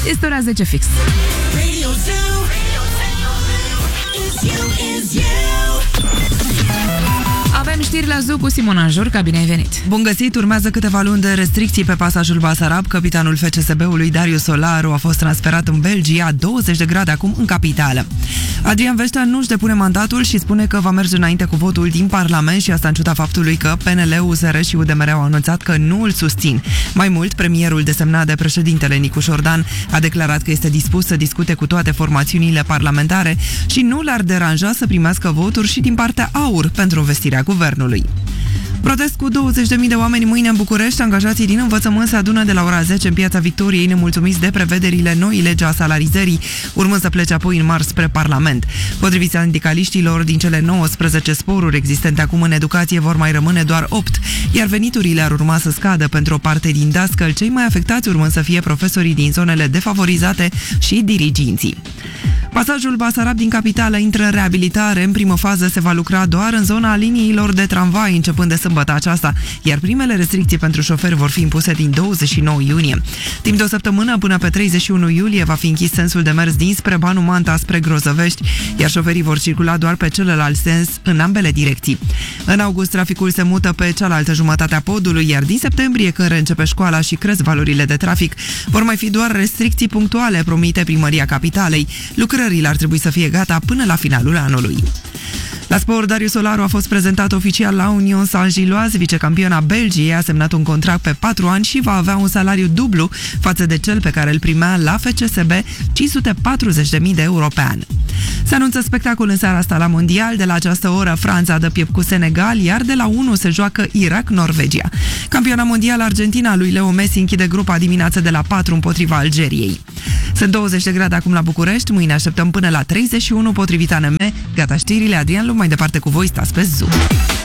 Este ora 10 fix. Avem știri la Zoo cu Simona Jurca, bine ai venit! Bun găsit! Urmează câteva luni de restricții pe pasajul Basarab. Capitanul FCSB-ului Darius Solaru a fost transferat în Belgia, 20 de grade acum în capitală. Adrian Veștea nu-și depune mandatul și spune că va merge înainte cu votul din Parlament și asta în ciuda faptului că PNL, USR și UDMR au anunțat că nu îl susțin. Mai mult, premierul desemnat de președintele Nicu Șordan a declarat că este dispus să discute cu toate formațiunile parlamentare și nu l-ar deranja să primească voturi și din partea AUR pentru învestirea guvernului. Protest cu 20.000 de oameni mâine în București. Angajații din învățământ se adună de la ora 10 în Piața Victoriei, nemulțumiți de prevederile noii legi a salarizării, urmând să plece apoi în mars spre Parlament. Potrivit sindicaliștilor, din cele 19 sporuri existente acum în educație vor mai rămâne doar 8, iar veniturile ar urma să scadă pentru o parte din dascăli, cei mai afectați urmând să fie profesorii din zonele defavorizate și diriginții. Pasajul Basarab din capitală intră în reabilitare. În primă fază se va lucra doar în zona liniilor de tramvai, începând de sâmbătă aceasta, iar primele restricții pentru șoferi vor fi impuse din 29 iunie. Timp de o săptămână, până pe 31 iulie, va fi închis sensul de mers dinspre Banu Manta spre Grozăvești, iar șoferii vor circula doar pe celălalt sens în ambele direcții. În august, traficul se mută pe cealaltă jumătate a podului, iar din septembrie, când reîncepe școala și cresc valorile de trafic, vor mai fi doar restricții punctuale, promite Primăria Capitalei. Lucrările ar trebui să fie gata până la finalul anului. La sport, Darius Solaru a fost prezentat oficial la Union Saint-Gilloise. Vicecampiona Belgiei a semnat un contract pe 4 ani și va avea un salariu dublu față de cel pe care îl primea la FCSB, 540.000 de euro pe an. Se anunță spectacol în seara asta la Mondial. De la această oră Franța dă piept cu Senegal, iar de la 1 se joacă Irak-Norvegia. Campiona mondială Argentina lui Leo Messi închide grupa dimineață de la 4 împotriva Algeriei. Sunt 20 de grade acum la București, mâine așteptăm până la 31 potrivit ANM. Gata știrile, Adrian Lu, mai departe cu voi, stați pe Zoo.